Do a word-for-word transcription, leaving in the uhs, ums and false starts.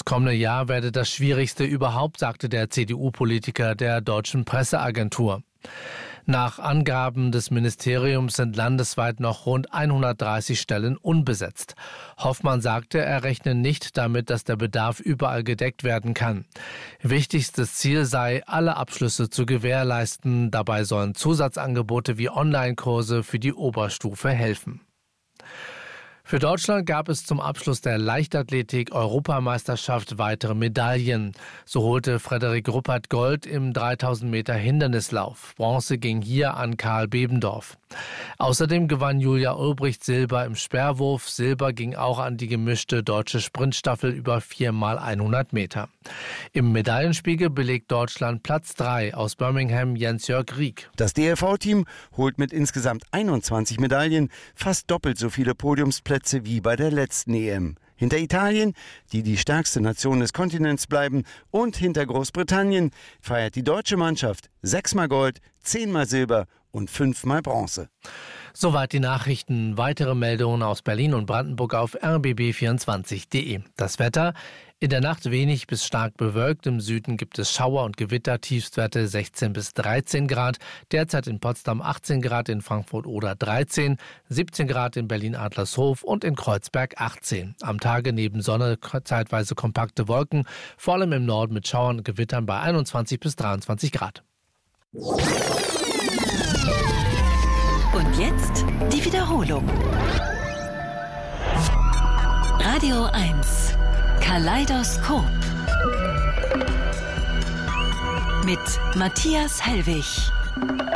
kommende Jahr werde das schwierigste überhaupt, sagte der C D U-Politiker der Deutschen Presseagentur. Nach Angaben des Ministeriums sind landesweit noch rund hundertdreißig Stellen unbesetzt. Hoffmann sagte, er rechne nicht damit, dass der Bedarf überall gedeckt werden kann. Wichtigstes Ziel sei, alle Abschlüsse zu gewährleisten. Dabei sollen Zusatzangebote wie Online-Kurse für die Oberstufe helfen. Für Deutschland gab es zum Abschluss der Leichtathletik-Europameisterschaft weitere Medaillen. So holte Frederik Ruppert Gold im dreitausend Meter Hindernislauf. Bronze ging hier an Karl Bebendorf. Außerdem gewann Julia Ulbricht Silber im Speerwurf. Silber ging auch an die gemischte deutsche Sprintstaffel über vier mal hundert Meter. Im Medaillenspiegel belegt Deutschland Platz drei, aus Birmingham Jens-Jörg Rieck. Das D L V-Team holt mit insgesamt einundzwanzig Medaillen fast doppelt so viele Podiumsplätze wie bei der letzten E M. Hinter Italien, die die stärkste Nation des Kontinents bleiben, und hinter Großbritannien feiert die deutsche Mannschaft sechsmal Gold, zehnmal Silber und fünfmal Bronze. Soweit die Nachrichten. Weitere Meldungen aus Berlin und Brandenburg auf r b b vierundzwanzig punkt d e. Das Wetter: In der Nacht wenig bis stark bewölkt. Im Süden gibt es Schauer und Gewitter. Tiefstwerte sechzehn bis dreizehn Grad. Derzeit in Potsdam achtzehn Grad, in Frankfurt oder dreizehn, siebzehn Grad in Berlin-Adlershof und in Kreuzberg achtzehn. Am Tage neben Sonne zeitweise kompakte Wolken, vor allem im Norden mit Schauern und Gewittern bei einundzwanzig bis dreiundzwanzig Grad. Und jetzt die Wiederholung. Radio eins Kaleidoskop mit Matthias Hellwig.